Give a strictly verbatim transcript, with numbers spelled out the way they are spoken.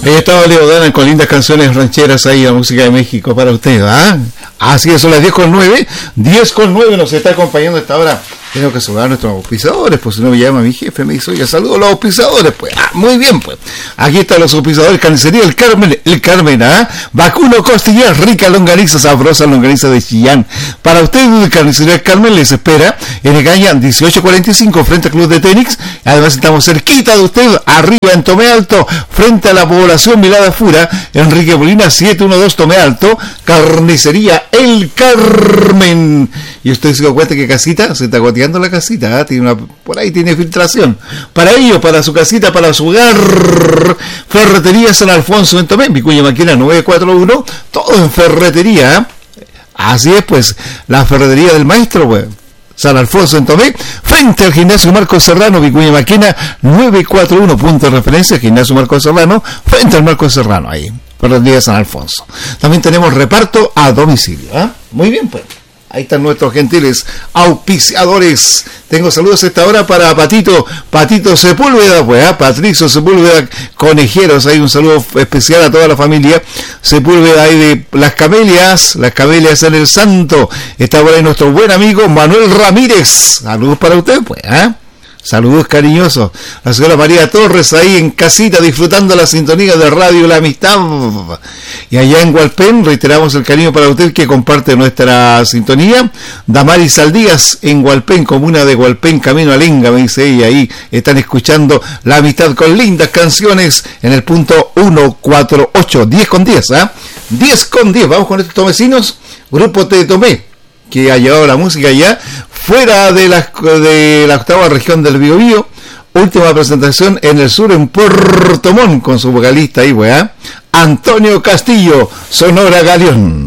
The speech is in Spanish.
Ahí estaba Leo Dana con lindas canciones rancheras ahí, la música de México para usted, ¿ah? Así es, son las diez con nueve, diez con nueve nos está acompañando a esta hora. Tengo que saludar a nuestros auspiciadores, pues si no me llama mi jefe, me dice, oye, saludo a los auspiciadores, pues. Ah, muy bien, pues. Aquí están los auspiciadores, Carnicería El Carmen, El Carmen, ¿ah? Vacuno Costillas, rica longaniza, sabrosa longaniza de Chillán. Para usted, Carnicería El Carmen les espera en Egaña dieciocho cuarenta y cinco, frente al Club de Tenis. Además estamos cerquita de usted, arriba en Tomé Alto, frente a la población Mirada Fura, Enrique Molina setecientos doce Tomé Alto, Carnicería El Carmen. Y usted se da cuenta que casita se está goteando la casita, ¿eh? Tiene una, por ahí tiene filtración. Para ello, para su casita, para su hogar, Ferretería San Alfonso en Tomé, Vicuña Maquina nueve cuatro uno, todo en ferretería, ¿eh? Así es, pues, la ferretería del maestro, pues. San Alfonso en Tomé, frente al Gimnasio Marcos Serrano, Vicuña Maquina nueve cuatro uno, punto de referencia, Gimnasio Marcos Serrano, frente al Marcos Serrano, ahí, ferretería San Alfonso. También tenemos reparto a domicilio, ¿eh? Muy bien, pues. Ahí están nuestros gentiles auspiciadores. Tengo saludos a esta hora para Patito, Patito Sepúlveda, pues, ¿eh? Patricio Sepúlveda, Conejeros. Hay un saludo especial a toda la familia Sepúlveda ahí de Las Camelias, Las Camelias en el Santo. Está por ahí nuestro buen amigo Manuel Ramírez. Saludos para usted, pues, ¿eh? Saludos cariñosos. La señora María Torres ahí en casita disfrutando la sintonía de Radio La Amistad. Y allá en Hualpén reiteramos el cariño para usted que comparte nuestra sintonía. Damaris Saldías en Hualpén, comuna de Hualpén, camino a Lenga, me dice ella. Ahí están escuchando La Amistad con lindas canciones en el punto ciento cuarenta y ocho. diez con diez, ¿ah? ¿eh? diez con diez. Vamos con estos tomecinos. Grupo Te Tomé, que ha llevado la música ya fuera de la, de la octava región del Biobío. Última presentación en el sur, en Puerto Montt, con su vocalista ahí, weá, Antonio Castillo, Sonora Galeón.